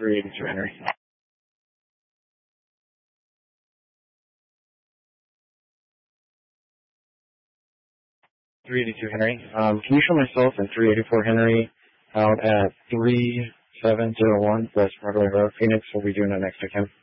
382 Henry. 382 Henry. Can you show myself and 384 Henry out at 3701 West Broadway Road, Phoenix? We'll be doing that next weekend.